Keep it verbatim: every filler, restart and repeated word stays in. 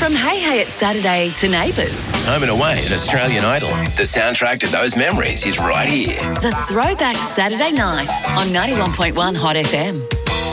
From Hey Hey It's Saturday to Neighbours. Home and Away and Australian Idol. The soundtrack to those memories is right here. The Throwback Saturday Night on ninety-one point one Hot F M.